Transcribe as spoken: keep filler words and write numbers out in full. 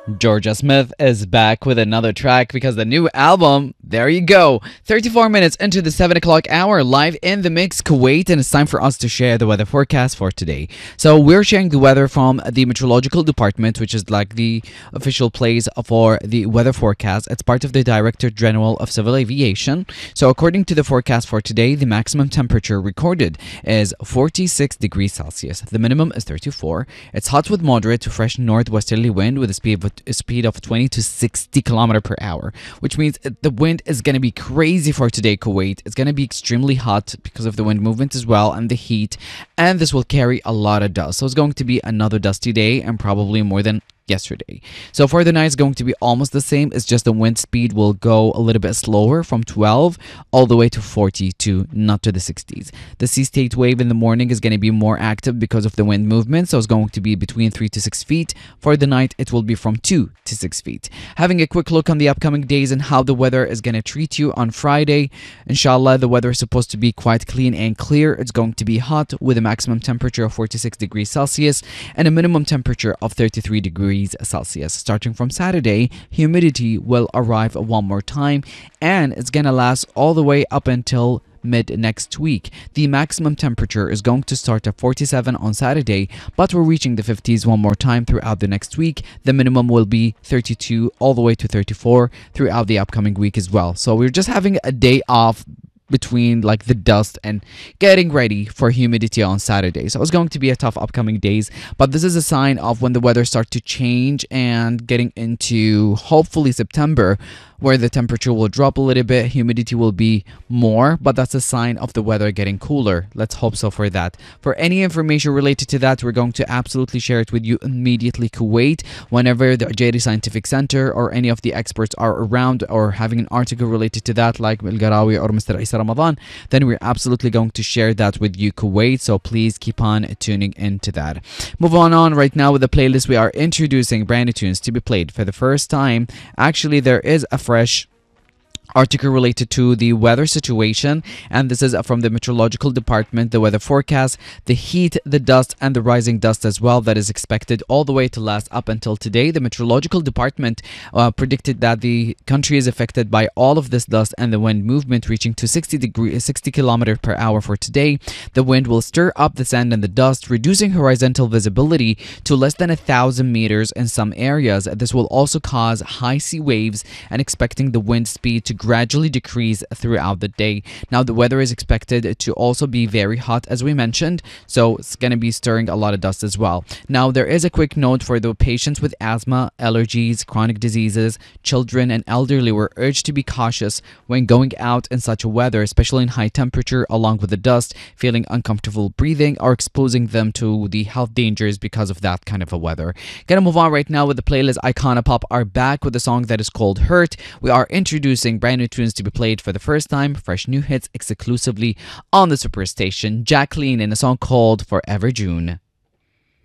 Georgia Smith is back with another track because the new album, there you go. thirty-four minutes into the seven o'clock hour, live in the mix, Kuwait, and it's time for us to share the weather forecast for today. So we're sharing the weather from the Meteorological Department, which is like the official place for the weather forecast. It's part of the Director General of Civil Aviation. So according to the forecast for today, the maximum temperature recorded is forty-six degrees Celsius. The minimum is thirty-four. It's hot with moderate to fresh northwesterly wind with a speed of a speed of twenty to sixty kilometer per hour, which means the wind is going to be crazy for today, Kuwait. It's going to be extremely hot because of the wind movement as well and the heat, and this will carry a lot of dust. So it's going to be another dusty day and probably more than yesterday. So for the night, it's going to be almost the same. It's just the wind speed will go a little bit slower from twelve all the way to forty-two, not to the sixties. The sea state wave in the morning is going to be more active because of the wind movement, so it's going to be between three to six feet. For the night, it will be from two to six feet. Having a quick look on the upcoming days and how the weather is going to treat you on Friday. Inshallah, the weather is supposed to be quite clean and clear. It's going to be hot with a maximum temperature of forty-six degrees Celsius and a minimum temperature of thirty-three degrees Celsius. Starting from Saturday, humidity will arrive one more time and it's gonna last all the way up until mid next week. The maximum temperature is going to start at forty-seven on Saturday, but we're reaching the fifties one more time throughout the next week. The minimum will be thirty-two all the way to thirty-four throughout the upcoming week as well. So we're just having a day off between like the dust and getting ready for humidity on Saturday. So it's going to be a tough upcoming days, but this is a sign of when the weather starts to change and getting into hopefully September, where the temperature will drop a little bit, humidity will be more, but that's a sign of the weather getting cooler. Let's hope so for that. For any information related to that, we're going to absolutely share it with you immediately, Kuwait. Whenever the J D Scientific Center or any of the experts are around or having an article related to that, like Al Garawi or Mister Isa Ramadan, then we're absolutely going to share that with you, Kuwait. So please keep on tuning into that. Move on on right now with the playlist. We are introducing brand new tunes to be played for the first time. Actually, there is a fresh article related to the weather situation, and this is from the Meteorological Department. The weather forecast, the heat, the dust, and the rising dust as well that is expected all the way to last up until today. The Meteorological Department uh, predicted that the country is affected by all of this dust and the wind movement reaching to sixty degrees, sixty kilometers per hour for today. The wind will stir up the sand and the dust, reducing horizontal visibility to less than a thousand meters in some areas. This will also cause high sea waves and expecting the wind speed to gradually decrease throughout the day. Now the weather is expected to also be very hot as we mentioned, so it's going to be stirring a lot of dust as well. Now there is a quick note for the patients with asthma, allergies, chronic diseases, children and elderly were urged to be cautious when going out in such a weather, especially in high temperature along with the dust, feeling uncomfortable breathing or exposing them to the health dangers because of that kind of a weather. Gonna move on right now with the playlist. Icona Pop are back with a song that is called Hurt. We are introducing brand new tunes to be played for the first time, fresh new hits exclusively on the Superstation. Jacqueline in a song called Forever June.